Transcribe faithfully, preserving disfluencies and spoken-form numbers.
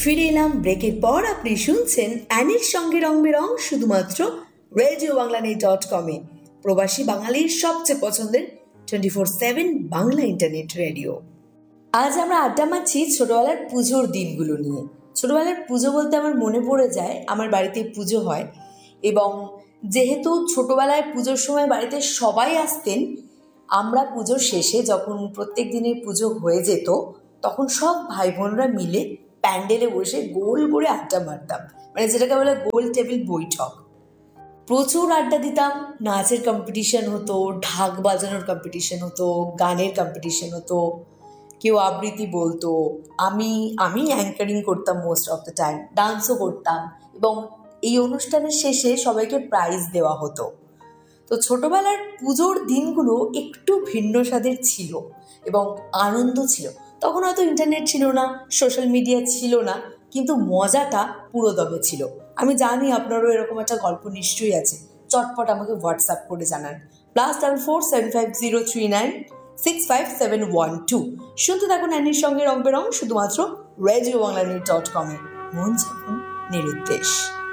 ফিরে এলাম ব্রেকের পর। আপনি শুনছেন অ্যানির সঙ্গে রং বেরং শুধুমাত্র রেডিও বাংলা নিউজ ডট কমে, প্রবাসী বাঙালির সবচেয়ে পছন্দের twenty four seven Bangla internet radio. আজ আমরা আড্ডা মারছি ছোটবেলার পুজোর দিনগুলো নিয়ে। ছোটবেলার পুজো বলতে আমার মনে পড়ে যায় আমার বাড়িতে পুজো হয়, এবং যেহেতু ছোটবেলায় পুজোর সময় বাড়িতে সবাই আসতেন, আমরা পুজোর শেষে যখন প্রত্যেক দিনের পুজো হয়ে যেত তখন সব ভাই বোনরা মিলে প্যান্ডেলে বসে গোল করে আড্ডা মারতাম, মানে যেটাকে বলে গোল টেবিল বৈঠক। প্রচুর আড্ডা দিতাম, নাচের কম্পিটিশন হতো, ঢাক বাজানোর কম্পিটিশন হতো, গানের কম্পিটিশন হতো, কেউ আবৃত্তি বলতো, আমি আমি অ্যাঙ্কারিং করতাম মোস্ট অফ দ্য টাইম, ডান্সও করতাম, এবং এই অনুষ্ঠানের শেষে সবাইকে প্রাইজ দেওয়া হতো। তো ছোটবেলার পুজোর দিনগুলো একটু ভিন্ন স্বাদের ছিল এবং আনন্দ ছিল। তখন হয়তো ইন্টারনেট ছিল না, সোশ্যাল মিডিয়া ছিল না, কিন্তু মজাটা পুরো দমে ছিল। আমি জানি আপনারও এরকম একটা গল্প নিশ্চয়ই আছে। চটপট আমাকে হোয়াটসঅ্যাপ করে জানান, plus double four seven five zero three nine six five seven one two. শুনতে থাকুন অ্যানির সঙ্গে রং বেরং শুধুমাত্র রেডিও বাংলা নিউজ ডট কমে। মন যখন নিরুদ্দেশ।